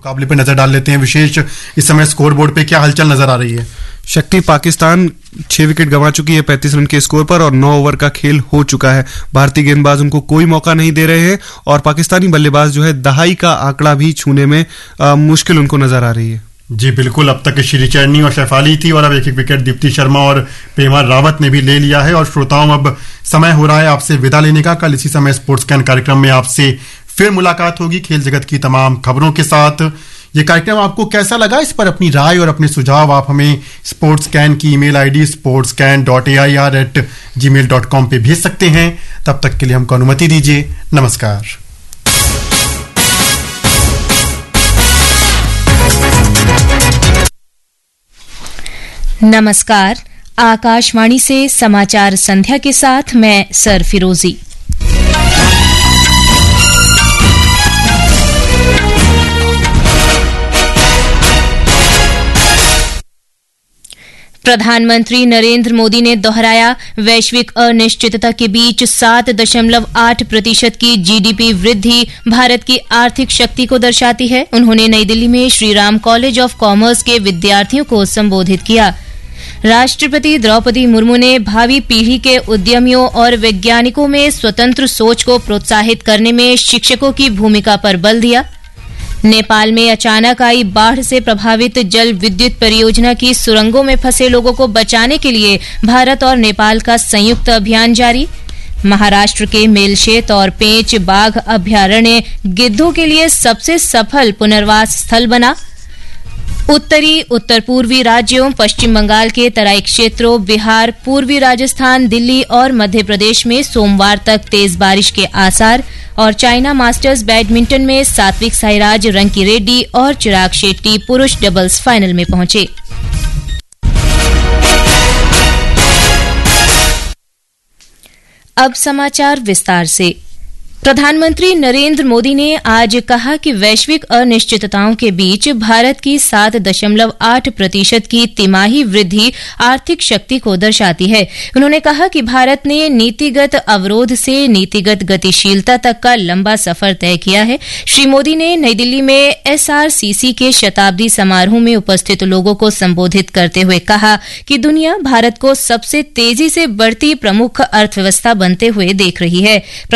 मुकाबले पर नजर डाल लेते हैं। विशेष इस समय स्कोर बोर्ड पे क्या हलचल नजर आ रही है? शक्ति पाकिस्तान 6 विकेट गंवा चुकी है 35 रन के स्कोर पर और 9 ओवर का खेल हो चुका है। भारतीय गेंदबाज उनको कोई मौका नहीं दे रहे हैं और पाकिस्तानी बल्लेबाज जो है दहाई का आंकड़ा भी छूने में मुश्किल उनको नजर आ रही है। जी बिल्कुल, अब तक श्रीचरणी और शेफाली थी और अब एक विकेट दीप्ति शर्मा और पेमा रावत ने भी ले लिया है। और श्रोताओं, अब समय हो रहा है आपसे विदा लेने का। कल इसी समय स्पोर्ट्स कैन कार्यक्रम में आपसे फिर मुलाकात होगी खेल जगत की तमाम खबरों के साथ। ये कार्यक्रम आपको कैसा लगा, इस पर अपनी राय और अपने सुझाव आप हमें स्पोर्ट्स कैन की ईमेल आईडी sportscan.air@gmail.com पे भेज सकते हैं। तब तक के लिए हमको अनुमति दीजिए। नमस्कार। नमस्कार। आकाशवाणी से समाचार संध्या के साथ मैं सर फिरोजी। प्रधानमंत्री नरेंद्र मोदी ने दोहराया, वैश्विक अनिश्चितता के बीच 7.8% की जीडीपी वृद्धि भारत की आर्थिक शक्ति को दर्शाती है। उन्होंने नई दिल्ली में श्रीराम कॉलेज ऑफ कॉमर्स के विद्यार्थियों को संबोधित किया। राष्ट्रपति द्रौपदी मुर्मू ने भावी पीढ़ी के उद्यमियों और वैज्ञानिकों में स्वतंत्र सोच को प्रोत्साहित करने में शिक्षकों की भूमिका पर बल दिया। नेपाल में अचानक आई बाढ़ से प्रभावित जल विद्युत परियोजना की सुरंगों में फंसे लोगों को बचाने के लिए भारत और नेपाल का संयुक्त अभियान जारी। महाराष्ट्र के मेलशेत और पेंच बाघ अभ्यारण्य गिद्धों के लिए सबसे सफल पुनर्वास स्थल बना। उत्तरी उत्तर पूर्वी राज्यों पश्चिम बंगाल के तराई क्षेत्रों, बिहार, पूर्वी राजस्थान, दिल्ली और मध्य प्रदेश में सोमवार तक तेज बारिश के आसार। और चाइना मास्टर्स बैडमिंटन में सात्विक साईराज, रंकी रेड्डी और चिराग शेट्टी पुरुष डबल्स फाइनल में पहुंचे। अब समाचार विस्तार से। प्रधानमंत्री नरेंद्र मोदी ने आज कहा कि वैश्विक अनिश्चितताओं के बीच भारत की 7.8% की तिमाही वृद्धि आर्थिक शक्ति को दर्शाती है। उन्होंने कहा कि भारत ने नीतिगत अवरोध से नीतिगत गतिशीलता तक का लंबा सफर तय किया है। श्री मोदी ने नई दिल्ली में एसआरसीसी के शताब्दी समारोह में उपस्थित लोगों को संबोधित करते हुए कहा कि दुनिया भारत को सबसे तेजी से बढ़ती प्रमुख अर्थव्यवस्था बनते हुए देख रही है।